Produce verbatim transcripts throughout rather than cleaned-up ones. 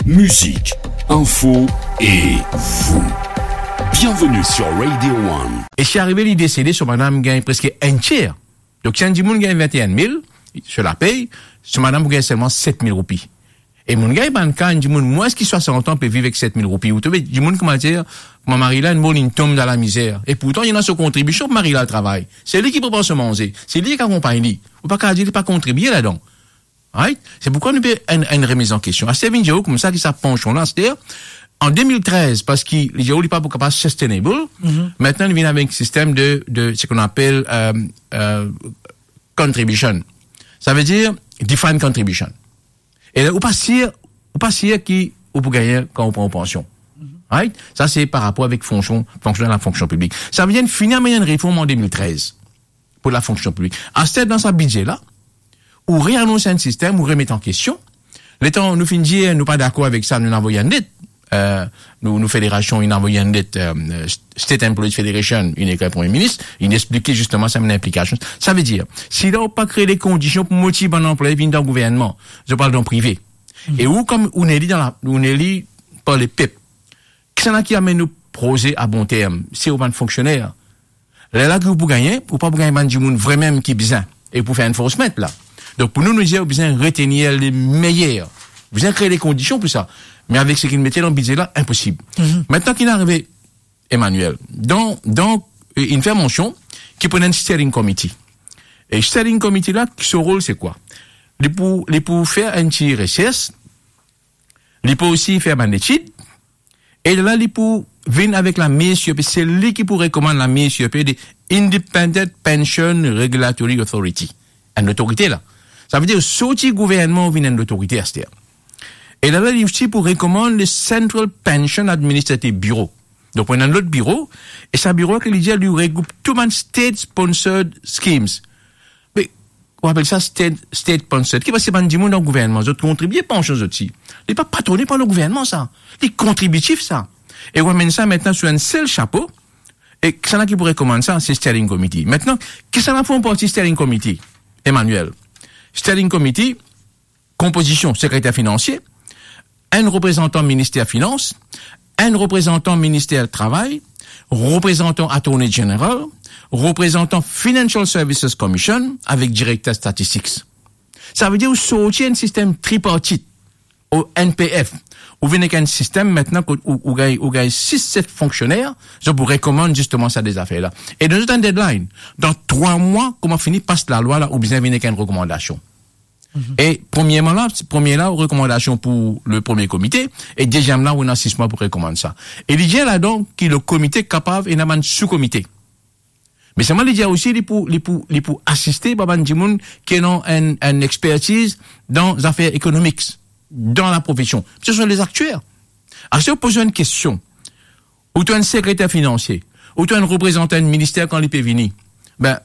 musique, info et vous. Bienvenue sur Radio One. Et si arrivé l'idée décédé sur madame gagne presque un tiers. Donc si un monde gagne vingt et un mille, je la paye, sur madame vous gagne seulement sept mille roupies. Et mon gars, ben, quand du monde, moi, ce qui soixante ans peut vivre avec sept mille roupies. Vous savez, du monde, comment dire, mon mari là, une bonne, il tombe dans la misère. Et pourtant, il y en a sa contribution, mari là, le travail. C'est lui qui prépare se manger. C'est lui qui accompagne lui. Ou pas qu'à dire, il pas contribuer là-dedans. Right? C'est pourquoi nous avons une, une remise en question. À Steven Diao, comme ça, qui s'appenche là, c'est-à-dire, en deux mille treize, parce qu'il, les Diao, il n'est pas capable sustainable, mm-hmm. Maintenant, il vient avec un système de, de, ce qu'on appelle, euh, euh, contribution. Ça veut dire, defined contribution. Et là, ou pas sûr, ou pas sûr qui, ou pour gagner quand on prend en pension. Mm-hmm. Right? Ça, c'est par rapport avec fonction, fonction de la fonction publique. Ça vient de finir, mais il y a une réforme en deux mille treize. Pour la fonction publique. À ce stade, dans sa budget là, ou réannoncer un système, ou remettre en question. Le temps, nous finissons dire, nous pas d'accord avec ça, nous envoyons une dette. Euh, nous, nous fédération, une envoyé une dette, euh, State Employees Federation, une école Premier ministre, il expliquait justement ça, une implication. Ça veut dire, si là, on pas créer les conditions pour motiver un employé venir dans le gouvernement, je parle d'un privé. Mm-hmm. Et où, comme, on est dit dans la, on est dit par les P E P, qui qui amène nos projets à bon terme, c'est au ban de fonctionnaires. Là, là, que vous pouvez gagner, pour pas vous gagner du monde vraiment qui besoin, et pour faire enforcement, là. Donc, pour nous, nous dire, vous besoin retenir les meilleurs. Vous besoin créer les conditions pour ça. Mais avec ce qu'il mettait dans le budget là, impossible. Mm-hmm. Maintenant qu'il est arrivé, Emmanuel, dans, dans, il fait mention, qui prenait un steering committee. Et steering committee là, son rôle, c'est quoi? Il pour, il pour faire un petit recherche, il peut aussi faire une étude, et là, il pour venir avec la M I S I O P, c'est lui qui pour recommander la M I S I O P, de Independent Pension Regulatory Authority. Une autorité là. Ça veut dire, sorti gouvernement vient une autorité à ce terme. Et là, il y a aussi pour recommander le Central Pension Administrative Bureau. Donc, on a un autre bureau, et ce bureau, qu'il dit, lui regroupe tout le monde state-sponsored schemes. Mais, on appelle ça state, state-sponsored. Qui va se prendre du monde dans le gouvernement? Ils contribuent pas en chose aussi. Ils pas patronné par le gouvernement, ça. Ils contributifs, ça. Et on amène ça maintenant sur un seul chapeau, et qui s'en a qui pourrait recommander ça, c'est Steering Committee. Maintenant, qu'est-ce que ça fait en partie Steering Committee? Emmanuel. Steering Committee, composition, secrétaire financier, un représentant ministère Finance, un représentant ministère Travail, représentant Attorney General, représentant Financial Services Commission, avec directeur statistics. Ça veut dire, vous sortez un système tripartite, au N P F, vous venez avec un système maintenant où, où, où gagne six sept fonctionnaires, je vous recommande justement ça des affaires-là. Et dans un deadline, dans trois mois, comment finit passe la loi là, où bien venir avec une recommandation. Mm-hmm. Et premièrement là, premier là, recommandation pour le premier comité, et deuxième là, on a six mois pour recommander ça. Et il y a là donc, que le comité capable, et n'a pas un sous-comité. Mais c'est moi, il y a aussi, les pour, les pour, les pour assister, Baban Dimoun, qui ont une, une expertise dans les affaires économiques, dans la profession. Ce sont les actuaires. Alors, si on pose une question, ou tu as un secrétaire financier, ou tu as un représentant du ministère quand il peut venir, ben,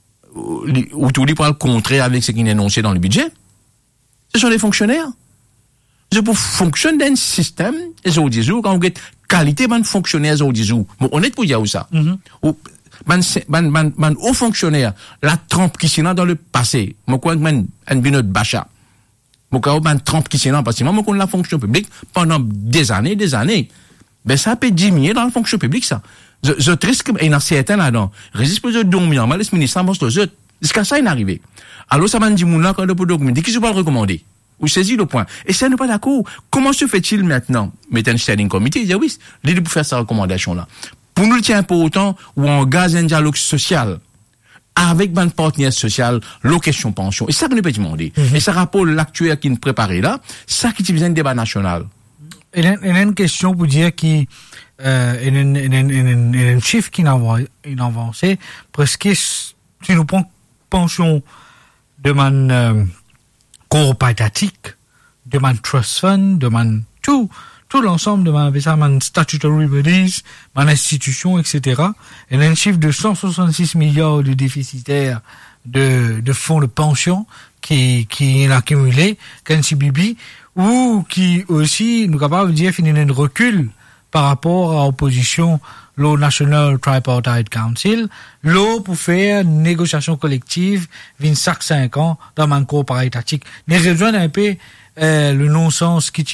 ou tu dis pas le contraire avec ce qui est énoncé dans le budget, ce sont les fonctionnaires. C'est pour fonctionner dans un système, et ça, dit, quand vous avez qualité, ben, fonctionnaires, ça, dit, bon, on est pour dire ça. Mm-hmm. Ou, ben, ben, ben, ben, aux fonctionnaires, la trempe qui s'est dans le passé, moi, quoi, ben, un binot bacha. Moi, quoi, ben, trempe qui s'est dans le passé, moi, moi, qu'on la fonction publique pendant des années, des années. Ben, ça peut diminuer dans la fonction publique, ça. Je, je risque, et dans certains là-dedans, résiste plus de domiant, mais le ministre, moi, je, jusqu'à ça, il est arrivé. Alors, ça m'a dit, mon là, quand le peut documenter, qui se va le recommander? Ou saisir le point. Et ça n'est pas d'accord. Comment se fait-il maintenant? Mettre un standing committee, il dit, oui, il est pour faire sa recommandation-là. Pour nous, le tient pour autant, où on gaz un dialogue social, avec ban partenaire social, la question pension. Et ça, qu'on ne peut demander. Mm-hmm. Et ça rapport l'actuel qui nous préparait là, ça qui divise un débat national. Il y a une question pour dire qu'il, euh, il y a une, il y a une, il y a un chiffre qui est avancé, presque, si nous prenons pension de man, euh, coopératique, de man trust fund, de man tout, tout l'ensemble de man, ça, man statutory bodies, man institution, et cetera. Il y a un chiffre de cent soixante-six milliards de déficitaires de, de fonds de pension qui, qui est accumulé, qu'un C B B, ou qui aussi nous capable de dire qu'il y a un recul par rapport à l'opposition, le National Tripartite Council, l'eau pour faire une négociation collective, vingt-cinq ans dans le coopératif. Nous rejoignons un peu euh, le non-sens qui